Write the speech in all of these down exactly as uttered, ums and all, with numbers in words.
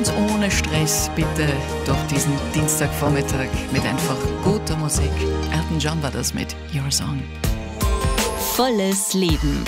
ganz ohne Stress bitte durch diesen Dienstagvormittag mit einfach guter Musik. Elton John war das mit Your Song. Volles Leben.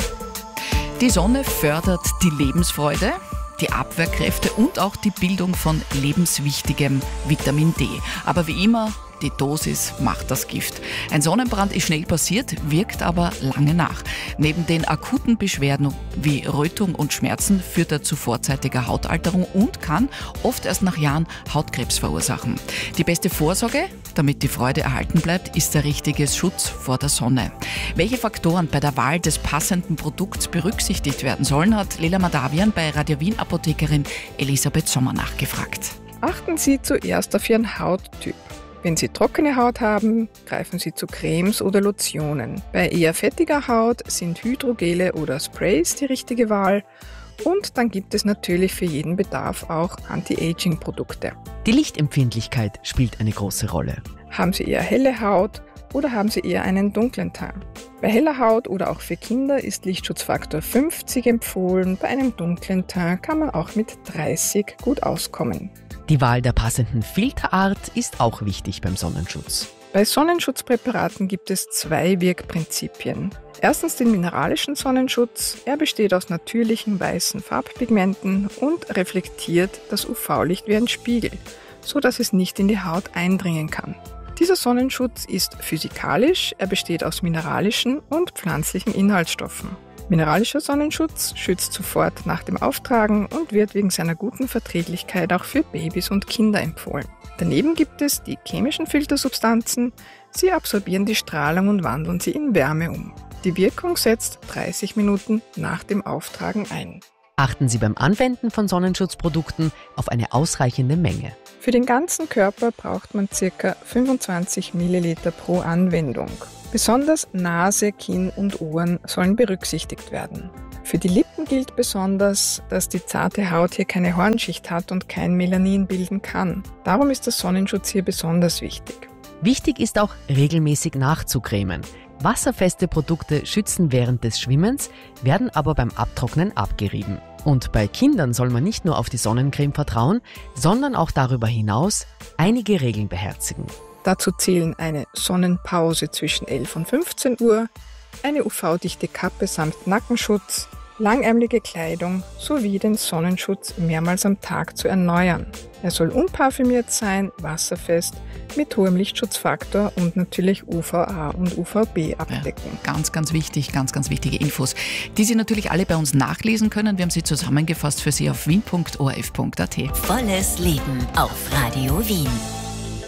Die Sonne fördert die Lebensfreude, die Abwehrkräfte und auch die Bildung von lebenswichtigem Vitamin D. Aber wie immer, die Dosis macht das Gift. Ein Sonnenbrand ist schnell passiert, wirkt aber lange nach. Neben den akuten Beschwerden wie Rötung und Schmerzen führt er zu vorzeitiger Hautalterung und kann oft erst nach Jahren Hautkrebs verursachen. Die beste Vorsorge, damit die Freude erhalten bleibt, ist der richtige Schutz vor der Sonne. Welche Faktoren bei der Wahl des passenden Produkts berücksichtigt werden sollen, hat Lela Madavian bei Radio Wien Apothekerin Elisabeth Sommer nachgefragt. Achten Sie zuerst auf Ihren Hauttyp. Wenn Sie trockene Haut haben, greifen Sie zu Cremes oder Lotionen. Bei eher fettiger Haut sind Hydrogele oder Sprays die richtige Wahl. Und dann gibt es natürlich für jeden Bedarf auch Anti-Aging-Produkte. Die Lichtempfindlichkeit spielt eine große Rolle. Haben Sie eher helle Haut oder haben Sie eher einen dunklen Teint? Bei heller Haut oder auch für Kinder ist Lichtschutzfaktor fünfzig empfohlen. Bei einem dunklen Teint kann man auch mit dreißig gut auskommen. Die Wahl der passenden Filterart ist auch wichtig beim Sonnenschutz. Bei Sonnenschutzpräparaten gibt es zwei Wirkprinzipien. Erstens den mineralischen Sonnenschutz. Er besteht aus natürlichen weißen Farbpigmenten und reflektiert das U V-Licht wie ein Spiegel, so dass es nicht in die Haut eindringen kann. Dieser Sonnenschutz ist physikalisch, er besteht aus mineralischen und pflanzlichen Inhaltsstoffen. Mineralischer Sonnenschutz schützt sofort nach dem Auftragen und wird wegen seiner guten Verträglichkeit auch für Babys und Kinder empfohlen. Daneben gibt es die chemischen Filtersubstanzen. Sie absorbieren die Strahlung und wandeln sie in Wärme um. Die Wirkung setzt dreißig Minuten nach dem Auftragen ein. Achten Sie beim Anwenden von Sonnenschutzprodukten auf eine ausreichende Menge. Für den ganzen Körper braucht man ca. fünfundzwanzig Milliliter pro Anwendung. Besonders Nase, Kinn und Ohren sollen berücksichtigt werden. Für die Lippen gilt besonders, dass die zarte Haut hier keine Hornschicht hat und kein Melanin bilden kann. Darum ist der Sonnenschutz hier besonders wichtig. Wichtig ist auch, regelmäßig nachzucremen. Wasserfeste Produkte schützen während des Schwimmens, werden aber beim Abtrocknen abgerieben. Und bei Kindern soll man nicht nur auf die Sonnencreme vertrauen, sondern auch darüber hinaus einige Regeln beherzigen. Dazu zählen eine Sonnenpause zwischen elf und fünfzehn Uhr, eine U V-dichte Kappe samt Nackenschutz, langärmelige Kleidung sowie den Sonnenschutz mehrmals am Tag zu erneuern. Er soll unparfümiert sein, wasserfest, mit hohem Lichtschutzfaktor und natürlich U V A und U V B abdecken. Ja, ganz, ganz wichtig, ganz, ganz wichtige Infos, die Sie natürlich alle bei uns nachlesen können. Wir haben sie zusammengefasst für Sie auf wien punkt o r f punkt a t. Volles Leben auf Radio Wien.